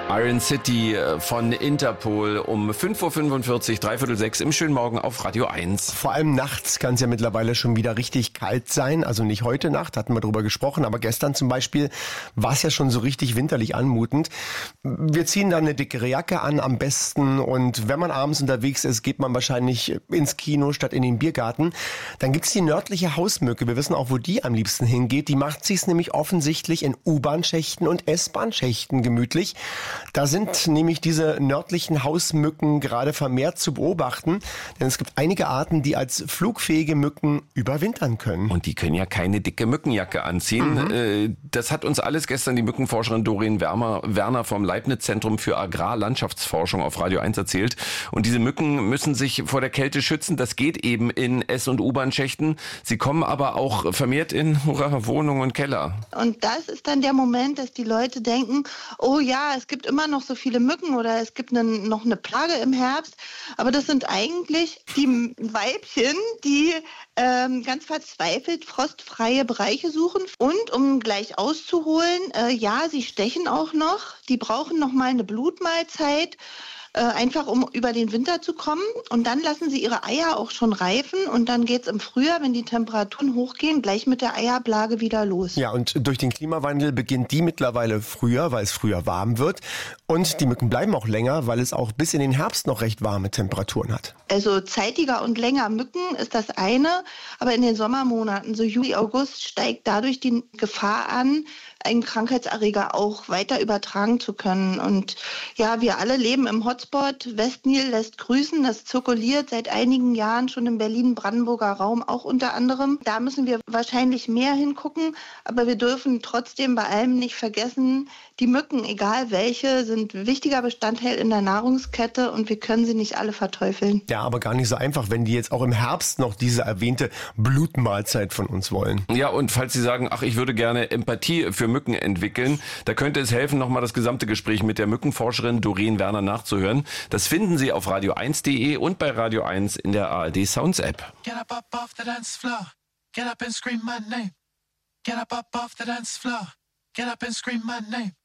Iron City von Interpol um 5.45 Uhr, 5:45 im schönen Morgen auf Radio 1. Vor allem nachts kann es ja mittlerweile schon wieder richtig kalt sein. Also nicht heute Nacht, hatten wir drüber gesprochen, aber gestern zum Beispiel war es ja schon so richtig winterlich anmutend. Wir ziehen dann eine dickere Jacke an am besten und wenn man abends unterwegs ist, geht man wahrscheinlich ins Kino statt in den Biergarten. Dann gibt's die nördliche Hausmücke. Wir wissen auch, wo die am liebsten hingeht. Die macht sich's nämlich offensichtlich in U-Bahn-Schächten und S-Bahn-Schächten gemütlich. Da sind nämlich diese nördlichen Hausmücken gerade vermehrt zu beobachten, denn es gibt einige Arten, die als flugfähige Mücken überwintern können. Und die können ja keine dicke Mückenjacke anziehen. Das hat uns alles gestern die Mückenforscherin Doreen Werner vom Leibniz-Zentrum für Agrarlandschaftsforschung auf Radio 1 erzählt. Und diese Mücken müssen sich vor der Kälte schützen. Das geht eben in S- und U-Bahn-Schächten. Sie kommen aber auch vermehrt in Wohnungen und Keller. Und das ist dann der Moment, dass die Leute denken, oh ja, es gibt immer noch so viele Mücken oder es gibt noch eine Plage im Herbst. Aber das sind eigentlich die Weibchen, die ganz verzweifelt frostfreie Bereiche suchen. Und um gleich auszuholen, ja, sie stechen auch noch. Die brauchen noch mal eine Blutmahlzeit. Einfach um über den Winter zu kommen. Und dann lassen sie ihre Eier auch schon reifen. Und dann geht's im Frühjahr, wenn die Temperaturen hochgehen, gleich mit der Eierplage wieder los. Ja, und durch den Klimawandel beginnt die mittlerweile früher, weil es früher warm wird. Und die Mücken bleiben auch länger, weil es auch bis in den Herbst noch recht warme Temperaturen hat. Also zeitiger und länger Mücken ist das eine. Aber in den Sommermonaten, so Juli, August, steigt dadurch die Gefahr an, einen Krankheitserreger auch weiter übertragen zu können. Und ja, wir alle leben im Hotspot. Westnil lässt grüßen. Das zirkuliert seit einigen Jahren schon im Berlin-Brandenburger Raum auch unter anderem. Da müssen wir wahrscheinlich mehr hingucken. Aber wir dürfen trotzdem bei allem nicht vergessen, die Mücken, egal welche, sind wichtiger Bestandteil in der Nahrungskette und wir können sie nicht alle verteufeln. Ja, aber gar nicht so einfach, wenn die jetzt auch im Herbst noch diese erwähnte Blutmahlzeit von uns wollen. Ja, und falls Sie sagen, ach, ich würde gerne Empathie für Mücken entwickeln, da könnte es helfen, nochmal das gesamte Gespräch mit der Mückenforscherin Doreen Werner nachzuhören. Das finden Sie auf radio1.de und bei Radio 1 in der ARD Sounds App. Get up off the dance floor. Get up and scream my name. Get up off the dance floor. Get up and scream my name.